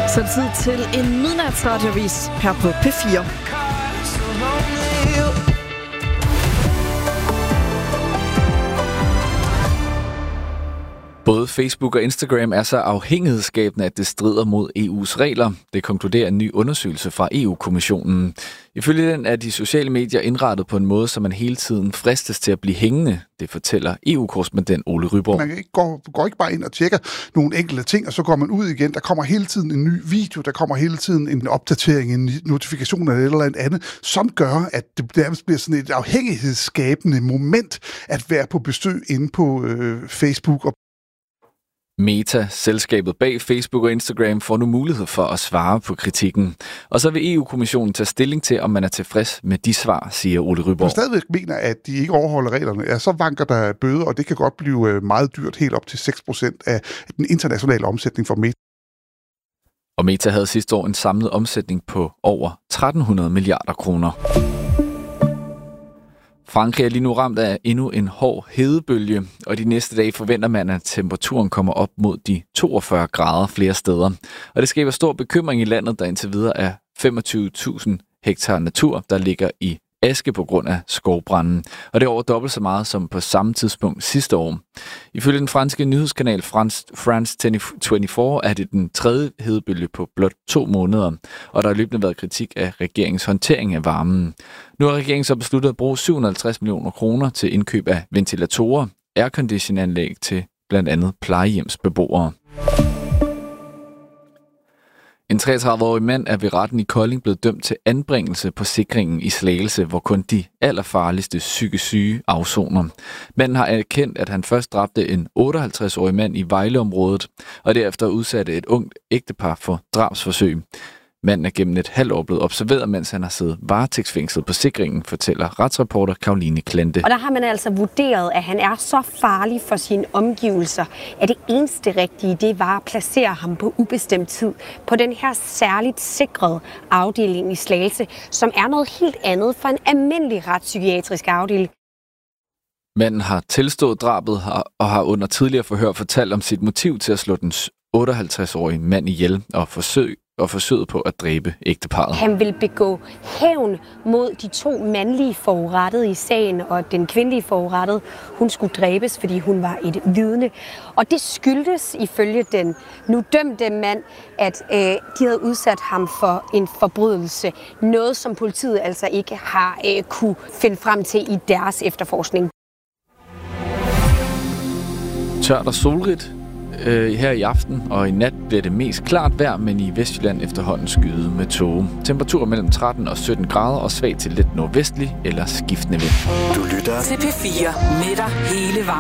Så er det tid til en midnatsradiovis her på P4. Både Facebook og Instagram er så afhængighedsskabende, at det strider mod EU's regler. Det konkluderer en ny undersøgelse fra EU-kommissionen. Ifølge den er de sociale medier indrettet på en måde, så man hele tiden fristes til at blive hængende. Det fortæller EU-korrespondent Ole Ryborg. Man går ikke bare ind og tjekker nogle enkelte ting, og så går man ud igen. Der kommer hele tiden en ny video, der kommer hele tiden en opdatering, en notifikation eller andet, som gør, at det nærmest bliver sådan et afhængighedsskabende moment at være på besøg inde på Facebook. Meta, selskabet bag Facebook og Instagram, får nu mulighed for at svare på kritikken. Og så vil EU-kommissionen tage stilling til, om man er tilfreds med de svar, siger Ole Ryborg. Man stadigvæk mener, at de ikke overholder reglerne, ja, så vanker der bøder, og det kan godt blive meget dyrt, helt op til 6% af den internationale omsætning for Meta. Og Meta havde sidste år en samlet omsætning på over 1300 milliarder kroner. Frankrig er lige nu ramt af endnu en hård hedebølge, og de næste dage forventer man, at temperaturen kommer op mod de 42 grader flere steder. Og det skaber stor bekymring i landet, der indtil videre er 25.000 hektar natur, der ligger i aske på grund af skovbranden. Og det er over dobbelt så meget som på samme tidspunkt sidste år. Ifølge den franske nyhedskanal France 24 er det den tredje hedebølge på blot 2 måneder, og der har løbende været kritik af regeringens håndtering af varmen. Nu har regeringen så besluttet at bruge 750 millioner kroner til indkøb af ventilatorer, airconditionanlæg til blandt andet plejehjemsbeboere. En 33-årig mand er ved retten i Kolding blevet dømt til anbringelse på sikringen i Slagelse, hvor kun de allerfarligste psykisk syge afsoner. Manden har erkendt, at han først dræbte en 58-årig mand i Vejleområdet, og derefter udsatte et ungt ægtepar for drabsforsøg. Manden er gennem et halvt år blevet observeret, mens han har siddet varetægtsfængslet på sikringen, fortæller retsreporter Karoline Klante. Og der har man altså vurderet, at han er så farlig for sine omgivelser, at det eneste rigtige, det var at placere ham på ubestemt tid på den her særligt sikrede afdeling i Slagelse, som er noget helt andet for en almindelig retspsykiatrisk afdeling. Manden har tilstået drabet og har under tidligere forhør fortalt om sit motiv til at slå den 58-årige mand ihjel og forsøget på at dræbe ægteparret. Han vil begå hævn mod de 2 mandlige forurettede i sagen, og den kvindelige forurettede, hun skulle dræbes, fordi hun var et vidne. Og det skyldtes ifølge den nu dømte mand, at de havde udsat ham for en forbrydelse. Noget, som politiet altså ikke har kunne finde frem til i deres efterforskning. Tørt og solrigt. Her i aften og i nat bliver det mest klart vejr, men i Vestjylland efterhånden skyet med tåge. Temperatur mellem 13 og 17 grader og svag til lidt nordvestlig eller skiftende vind. Du lytter til P4 med dig hele vejen.